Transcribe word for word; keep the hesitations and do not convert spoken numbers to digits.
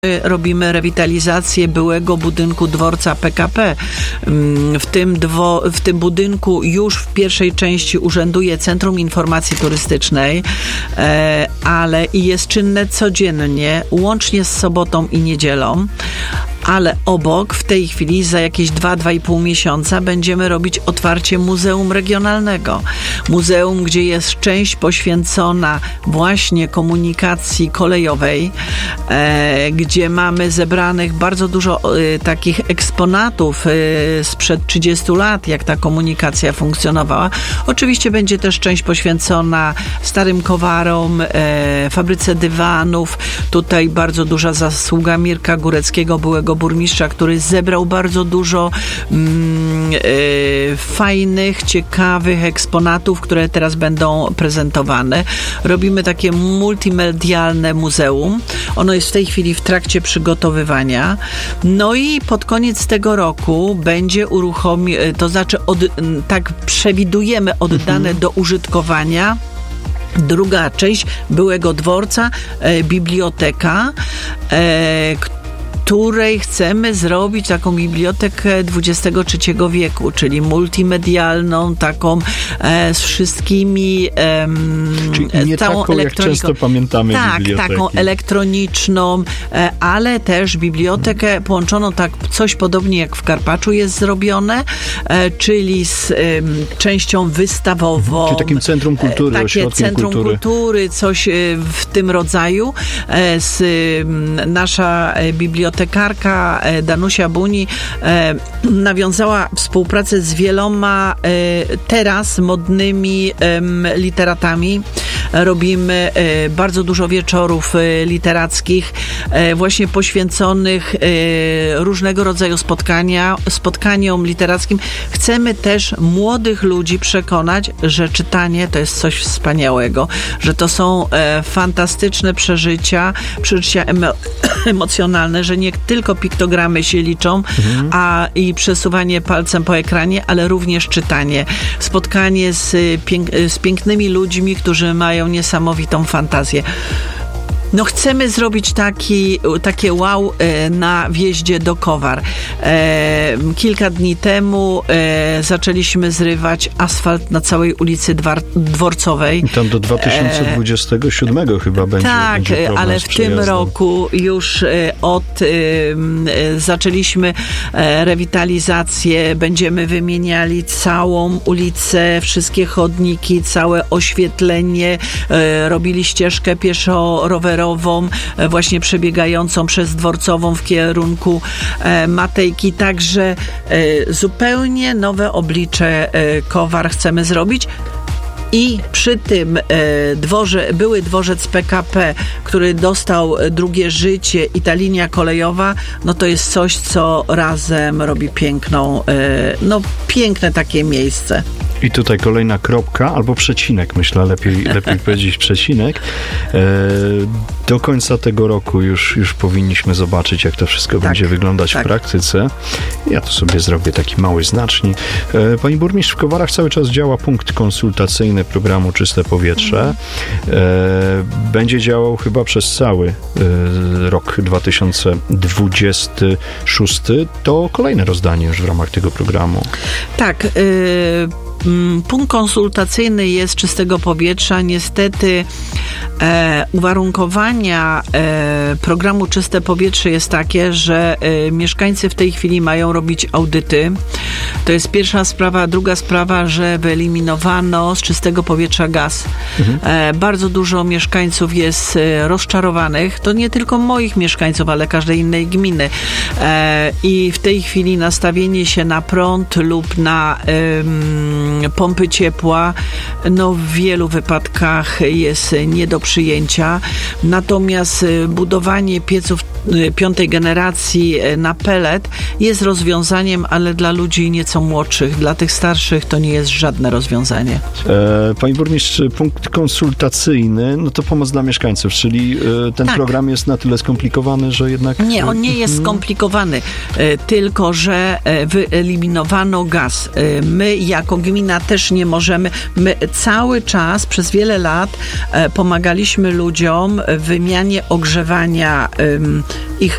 Robimy rewitalizację byłego budynku dworca P K P. W tym, dwo, w tym budynku już w pierwszej części urzęduje Centrum Informacji Turystycznej, ale i jest czynne codziennie, łącznie z sobotą i niedzielą. Ale obok w tej chwili za jakieś dwa, dwa i pół miesiąca będziemy robić otwarcie Muzeum Regionalnego. Muzeum, gdzie jest część poświęcona właśnie komunikacji kolejowej, e, gdzie mamy zebranych bardzo dużo e, takich eksponatów e, sprzed trzydziestu lat, jak ta komunikacja funkcjonowała. Oczywiście będzie też część poświęcona starym kowarom, e, fabryce dywanów. Tutaj bardzo duża zasługa Mirka Góreckiego, byłego burmistrza, który zebrał bardzo dużo mm, e, fajnych, ciekawych eksponatów, które teraz będą prezentowane. Robimy takie multimedialne muzeum. Ono jest w tej chwili w trakcie przygotowywania. No i pod koniec tego roku będzie uruchomione, to znaczy od, tak przewidujemy oddane mhm. do użytkowania druga część byłego dworca, e, biblioteka, e, której chcemy zrobić taką bibliotekę dwudziestego trzeciego wieku, czyli multimedialną, taką e, z wszystkimi e, czyli nie całą taką, jak często pamiętamy tak, biblioteki. taką elektroniczną, e, ale też bibliotekę hmm. połączoną tak coś podobnie jak w Karpaczu jest zrobione, e, czyli z e, częścią wystawową. Czyli takim centrum kultury, e, takie centrum kultury. kultury, coś e, w tym rodzaju. E, z, e, nasza biblioteka Bibliotekarka Danusia Buni e, nawiązała współpracę z wieloma e, teraz modnymi e, literatami. Robimy e, bardzo dużo wieczorów e, literackich, e, właśnie poświęconych e, różnego rodzaju spotkania, spotkaniom literackim. Chcemy też młodych ludzi przekonać, że czytanie to jest coś wspaniałego, że to są e, fantastyczne przeżycia, przeżycia emo- emocjonalne, że nie tylko piktogramy się liczą, mhm. a i przesuwanie palcem po ekranie, ale również czytanie. Spotkanie z, pięk- z pięknymi ludźmi, którzy mają niesamowitą fantazję. No chcemy zrobić taki, takie wow e, na wjeździe do Kowar. E, kilka dni temu e, zaczęliśmy zrywać asfalt na całej ulicy Dwar- Dworcowej. I tam do dwa tysiące dwudziestego siódmego e, chyba będzie. Tak, będzie ale w tym roku już e, od e, e, zaczęliśmy e, rewitalizację. Będziemy wymieniali całą ulicę, wszystkie chodniki, całe oświetlenie. E, robili ścieżkę pieszo-rowerową, właśnie przebiegającą przez Dworcową w kierunku e, Matejki. Także e, zupełnie nowe oblicze e, Kowar chcemy zrobić. I przy tym e, dworze, były dworzec P K P, który dostał drugie życie i ta linia kolejowa, no to jest coś, co razem robi piękną, e, no piękne takie miejsce. I tutaj kolejna kropka, albo przecinek, myślę, lepiej, lepiej powiedzieć przecinek. E, do końca tego roku już, już powinniśmy zobaczyć, jak to wszystko tak, będzie wyglądać tak. w praktyce. Ja tu sobie zrobię taki mały znacznik. E, pani burmistrz, w Kowarach cały czas działa punkt konsultacyjny programu Czyste Powietrze. E, będzie działał chyba przez cały e, rok dwa tysiące dwudziesty szósty. To kolejne rozdanie już w ramach tego programu. Tak. Y- Punkt konsultacyjny jest czystego powietrza. Niestety e, uwarunkowania e, programu Czyste Powietrze jest takie, że e, mieszkańcy w tej chwili mają robić audyty. To jest pierwsza sprawa. Druga sprawa, że wyeliminowano z czystego powietrza gaz. Mhm. E, bardzo dużo mieszkańców jest e, rozczarowanych. To nie tylko moich mieszkańców, ale każdej innej gminy. E, I w tej chwili nastawienie się na prąd lub na e, pompy ciepła, no w wielu wypadkach jest nie do przyjęcia. Natomiast budowanie pieców piątej generacji na pelet jest rozwiązaniem, ale dla ludzi nieco młodszych, dla tych starszych to nie jest żadne rozwiązanie. E, Pani burmistrz, punkt konsultacyjny, no to pomoc dla mieszkańców, czyli e, ten tak. program jest na tyle skomplikowany, że jednak... Nie, on nie jest skomplikowany, e, tylko że e, wyeliminowano gaz. E, my jako gmina też nie możemy, my cały czas przez wiele lat e, pomagaliśmy ludziom w wymianie ogrzewania e, ich